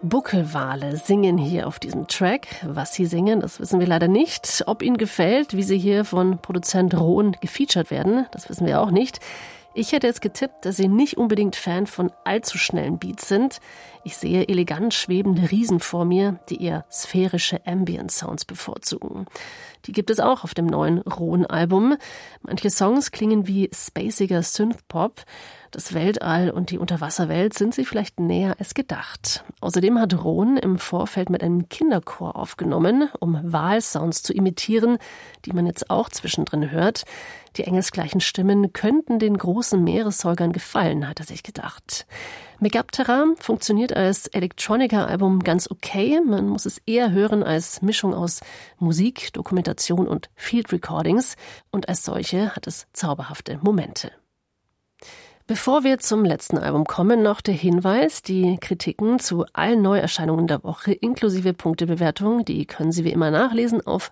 Buckelwale singen hier auf diesem Track. Was sie singen, das wissen wir leider nicht. Ob ihnen gefällt, wie sie hier von Produzent Rohn gefeatured werden, das wissen wir auch nicht. Ich hätte jetzt getippt, dass sie nicht unbedingt Fan von allzu schnellen Beats sind. Ich sehe elegant schwebende Riesen vor mir, die eher sphärische Ambient-Sounds bevorzugen. Die gibt es auch auf dem neuen Rohn-Album. Manche Songs klingen wie spaciger Synthpop. Das Weltall und die Unterwasserwelt sind sich vielleicht näher als gedacht. Außerdem hat Rohn im Vorfeld mit einem Kinderchor aufgenommen, um Walsounds zu imitieren, die man jetzt auch zwischendrin hört. Die engelsgleichen Stimmen könnten den großen Meeressäugern gefallen, hat er sich gedacht. Megaptera funktioniert als Electronica-Album ganz okay. Man muss es eher hören als Mischung aus Musik, Dokumentation und Field Recordings. Und als solche hat es zauberhafte Momente. Bevor wir zum letzten Album kommen, noch der Hinweis, die Kritiken zu allen Neuerscheinungen der Woche inklusive Punktebewertung, die können Sie wie immer nachlesen auf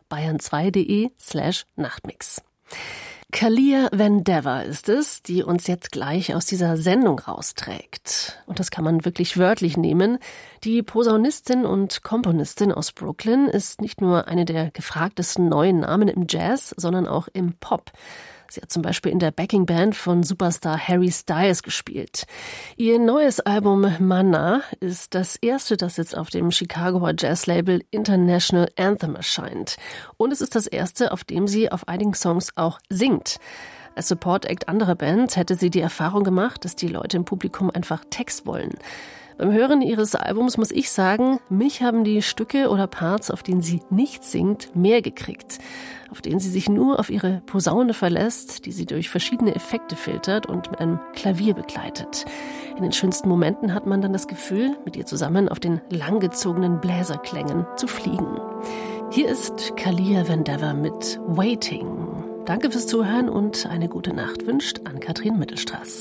bayern2.de/Nachtmix. Kalia Vandever ist es, die uns jetzt gleich aus dieser Sendung rausträgt. Und das kann man wirklich wörtlich nehmen. Die Posaunistin und Komponistin aus Brooklyn ist nicht nur eine der gefragtesten neuen Namen im Jazz, sondern auch im Pop. Sie hat zum Beispiel in der Backingband von Superstar Harry Styles gespielt. Ihr neues Album Mana ist das erste, das jetzt auf dem Chicagoer Jazzlabel International Anthem erscheint. Und es ist das erste, auf dem sie auf einigen Songs auch singt. Als Support-Act anderer Bands hätte sie die Erfahrung gemacht, dass die Leute im Publikum einfach Text wollen. Beim Hören ihres Albums muss ich sagen, mich haben die Stücke oder Parts, auf denen sie nicht singt, mehr gekriegt. Auf denen sie sich nur auf ihre Posaune verlässt, die sie durch verschiedene Effekte filtert und mit einem Klavier begleitet. In den schönsten Momenten hat man dann das Gefühl, mit ihr zusammen auf den langgezogenen Bläserklängen zu fliegen. Hier ist Kalia Vandever mit Waiting. Danke fürs Zuhören und eine gute Nacht wünscht Ann-Kathrin Mittelstraß.